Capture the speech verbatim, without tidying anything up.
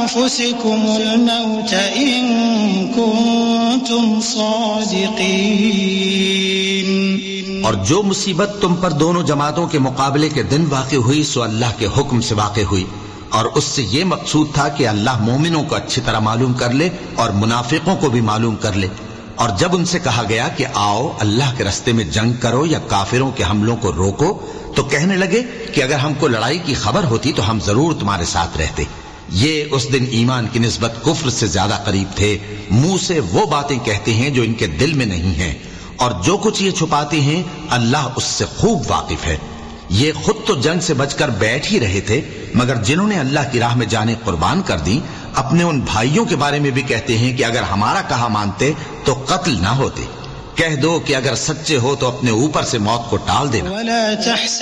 अनफुसिकुमुल मौत इन कुंतुम सादिकीन। और जो मुसीबत तुम पर दोनों जमातों के मुकाबले के दिन वाक़ हुई सो अल्लाह के हुक्म से वाक़ हुई, और उससे ये मकसूद था कि अल्लाह मोमिनों को अच्छी तरह मालूम कर ले और मुनाफिकों को भी मालूम कर ले। और जब उनसे कहा गया कि आओ अल्लाह के रास्ते में जंग करो या काफिरों के हमलों को रोको, तो कहने लगे कि अगर हमको लड़ाई की खबर होती तो हम जरूर तुम्हारे साथ रहते। ये उस दिन ईमान की निस्बत कुफ्र से ज्यादा करीब थे। मुंह से वो बातें कहते हैं जो इनके दिल में नहीं है, और जो कुछ ये छुपाते हैं अल्लाह उससे खूब वाकिफ है। ये खुद तो जंग से बचकर बैठ ही रहे थे, मगर जिन्होंने अल्लाह की राह में जाने कुर्बान कर दी, अपने उन भाइयों के बारे में भी कहते हैं कि अगर हमारा कहा मानते तो कत्ल ना होते। कह दो कि अगर सच्चे हो तो अपने ऊपर से मौत को टाल देना।